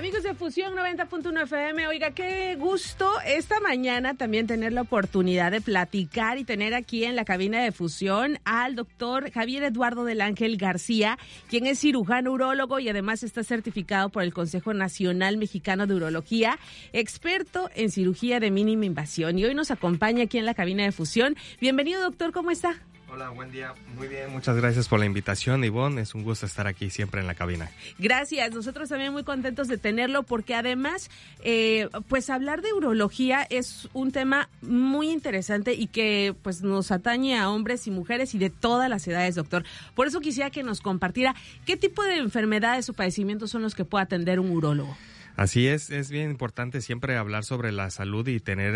Amigos de Fusión 90.1 FM, oiga, qué gusto esta mañana también tener la oportunidad de platicar y tener aquí en la cabina de Fusión al doctor Javier Eduardo del Ángel García, quien es cirujano urólogo y además está certificado por el Consejo Nacional Mexicano de Urología, experto en cirugía de mínima invasión, y hoy nos acompaña aquí en la cabina de Fusión. Bienvenido, doctor, ¿cómo está? Hola, buen día. Muy bien, muchas gracias por la invitación, Ivonne. Es un gusto estar aquí siempre en la cabina. Gracias, nosotros también muy contentos de tenerlo porque además, pues hablar de urología es un tema muy interesante y que pues nos atañe a hombres y mujeres y de todas las edades, doctor. Por eso quisiera que nos compartiera qué tipo de enfermedades o padecimientos son los que puede atender un urólogo. Así es bien importante siempre hablar sobre la salud y tener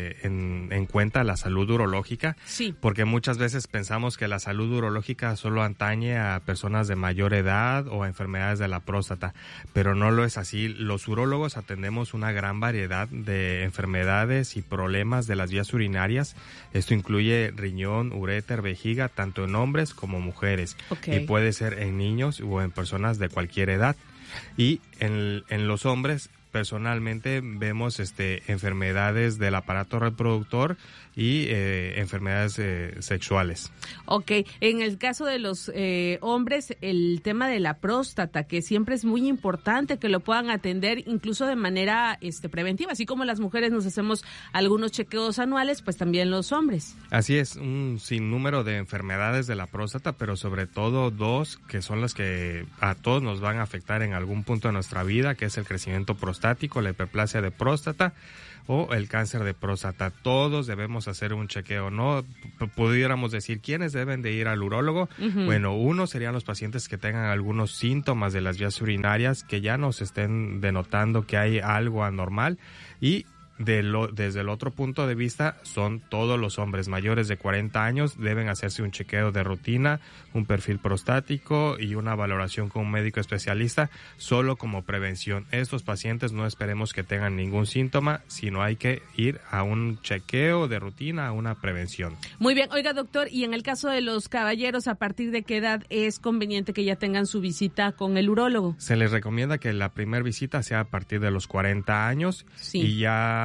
en cuenta la salud urológica, sí, porque muchas veces pensamos que la salud urológica solo atañe a personas de mayor edad o a enfermedades de la próstata, pero no lo es así. Los urólogos atendemos una gran variedad de enfermedades y problemas de las vías urinarias. Esto incluye riñón, uréter, vejiga, tanto en hombres como mujeres, y puede ser en niños o en personas de cualquier edad. Y en los hombres, personalmente, vemos enfermedades del aparato reproductor y enfermedades sexuales. Ok, en el caso de los hombres, el tema de la próstata, que siempre es muy importante que lo puedan atender incluso de manera preventiva, así como las mujeres nos hacemos algunos chequeos anuales, pues también los hombres. Así es, un sinnúmero de enfermedades de la próstata, pero sobre todo dos que son las que a todos nos van a afectar en algún punto de nuestra vida, que es el crecimiento prostático, la hiperplasia de próstata o el cáncer de próstata. Todos debemos hacer un chequeo, ¿no? Pudiéramos decir, ¿quiénes deben de ir al urólogo? Uh-huh. Bueno, uno serían los pacientes que tengan algunos síntomas de las vías urinarias que ya nos estén denotando que hay algo anormal, y desde el otro punto de vista son todos los hombres mayores de 40 años deben hacerse un chequeo de rutina, un perfil prostático y una valoración con un médico especialista solo como prevención. Estos pacientes no esperemos que tengan ningún síntoma, sino hay que ir a un chequeo de rutina, a una prevención. Muy bien, oiga, doctor, y en el caso de los caballeros, ¿a partir de qué edad es conveniente que ya tengan su visita con el urólogo? Se les recomienda que la primera visita sea a partir de los 40 años, sí. Y ya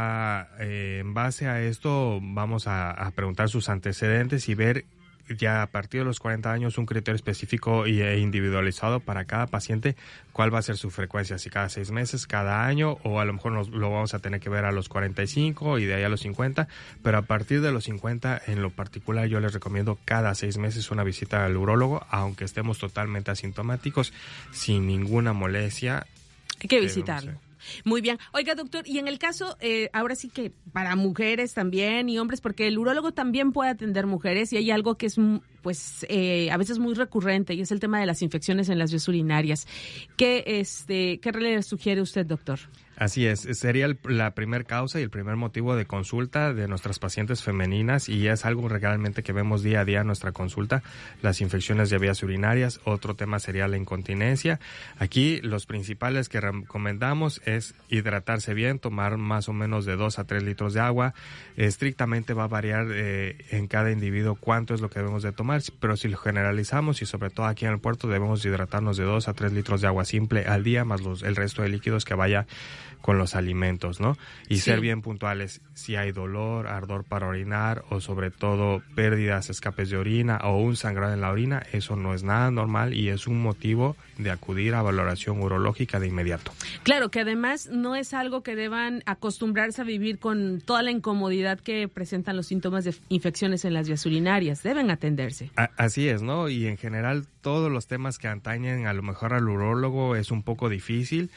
en base a esto vamos a preguntar sus antecedentes y ver ya a partir de los 40 años un criterio específico e individualizado para cada paciente cuál va a ser su frecuencia, si cada 6 meses, cada año, o a lo mejor lo vamos a tener que ver a los 45 y de ahí a los 50, pero a partir de los 50 en lo particular yo les recomiendo cada 6 meses una visita al urólogo, aunque estemos totalmente asintomáticos, sin ninguna molestia. Hay que visitarlo. Muy bien. Oiga, doctor, y en el caso, ahora sí que para mujeres también y hombres, porque el urólogo también puede atender mujeres y hay algo que es, pues, a veces muy recurrente y es el tema de las infecciones en las vías urinarias. ¿Qué le sugiere usted, doctor? Así es, sería la primer causa y el primer motivo de consulta de nuestras pacientes femeninas, y es algo realmente que vemos día a día en nuestra consulta, las infecciones de vías urinarias. Otro tema sería la incontinencia. Aquí los principales que recomendamos es hidratarse bien, tomar más o menos de 2 a 3 litros de agua. Estrictamente va a variar en cada individuo cuánto es lo que debemos de tomar, pero si lo generalizamos y sobre todo aquí en el puerto debemos hidratarnos de 2 a 3 litros de agua simple al día, más el resto de líquidos que vaya con los alimentos, ¿no? Y sí, ser bien puntuales si hay dolor, ardor para orinar o sobre todo pérdidas, escapes de orina o un sangrado en la orina, eso no es nada normal y es un motivo de acudir a valoración urológica de inmediato. Claro, que además no es algo que deban acostumbrarse a vivir con toda la incomodidad que presentan los síntomas de infecciones en las vías urinarias, deben atenderse. Así es, ¿no? Y en general todos los temas que atañen a lo mejor al urólogo es un poco difícil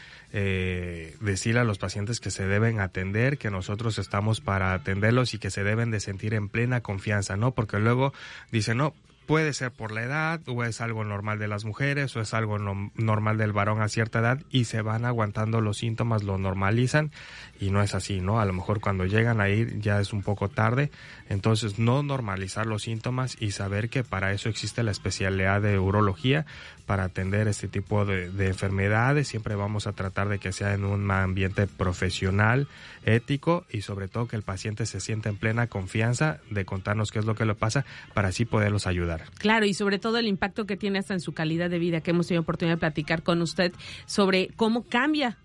decirle a los pacientes que se deben atender, que nosotros estamos para atenderlos y que se deben de sentir en plena confianza, ¿no? Porque luego dicen, no, puede ser por la edad, o es algo normal de las mujeres, o es algo normal del varón a cierta edad, y se van aguantando los síntomas, lo normalizan, y no es así, ¿no? A lo mejor cuando llegan a ir ya es un poco tarde, entonces no normalizar los síntomas y saber que para eso existe la especialidad de urología, para atender este tipo de enfermedades. Siempre vamos a tratar de que sea en un ambiente profesional, ético, y sobre todo que el paciente se sienta en plena confianza de contarnos qué es lo que le pasa para así poderlos ayudar. Claro, y sobre todo el impacto que tiene hasta en su calidad de vida, que hemos tenido oportunidad de platicar con usted sobre cómo cambia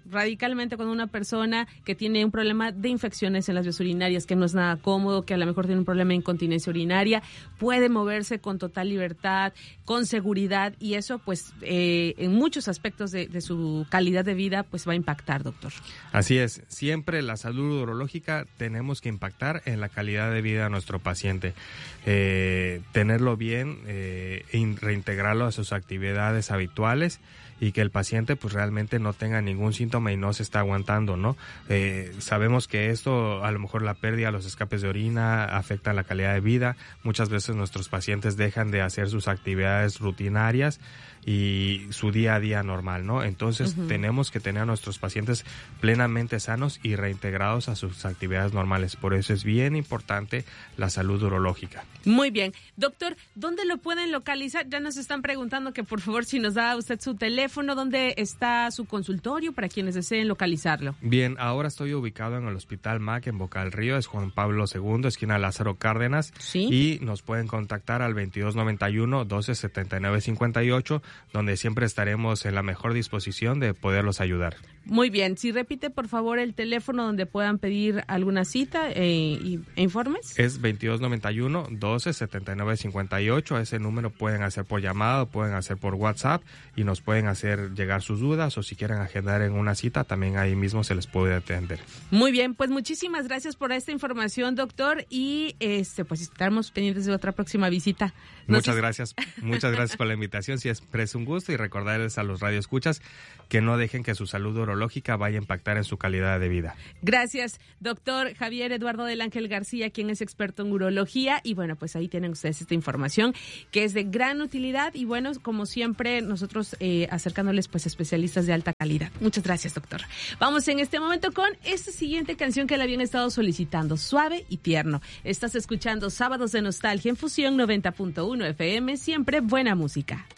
radicalmente con una persona que tiene un problema de infecciones en las vías urinarias, que no es nada cómodo, que a lo mejor tiene un problema de incontinencia urinaria, puede moverse con total libertad, con seguridad, y eso pues en muchos aspectos de su calidad de vida pues va a impactar, doctor. Así es, siempre la salud urológica tenemos que impactar en la calidad de vida de nuestro paciente, tenerlo bien, reintegrarlo a sus actividades habituales y que el paciente pues realmente no tenga ningún síntoma y no se está aguantando, ¿no? Sabemos que esto, a lo mejor la pérdida, los escapes de orina afectan la calidad de vida. Muchas veces nuestros pacientes dejan de hacer sus actividades rutinarias y su día a día normal, ¿no? Entonces tenemos que tener a nuestros pacientes plenamente sanos y reintegrados a sus actividades normales. Por eso es bien importante la salud urológica. Muy bien. Doctor, ¿dónde lo pueden localizar? Ya nos están preguntando que por favor si nos da usted su teléfono, ¿dónde está su consultorio para quienes deseen localizarlo? Bien, ahora estoy ubicado en el Hospital MAC en Boca del Río, es Juan Pablo II, esquina Lázaro Cárdenas. ¿Sí? Y nos pueden contactar al 2291-1279-58, donde siempre estaremos en la mejor disposición de poderlos ayudar. Muy bien, si repite por favor el teléfono donde puedan pedir alguna cita e informes. Es 2291-1279-58, ese número pueden hacer por llamada, pueden hacer por WhatsApp y nos pueden hacer llegar sus dudas, o si quieren agendar en una cita, también ahí mismo se les puede atender. Muy bien, pues muchísimas gracias por esta información, doctor, y pues estaremos pendientes de otra próxima visita. Muchas gracias por la invitación, siempre es un gusto, y recordarles a los radioescuchas que no dejen que su salud urológica vaya a impactar en su calidad de vida. Gracias, doctor Javier Eduardo del Ángel García, quien es experto en urología, y bueno, pues ahí tienen ustedes esta información que es de gran utilidad, y bueno, como siempre, nosotros acercándoles pues especialistas de alta calidad. Muchas gracias, doctor. Vamos en este momento con esta siguiente canción que le habían estado solicitando, Suave y Tierno. Estás escuchando Sábados de Nostalgia en Fusión 90.1 FM, siempre buena música.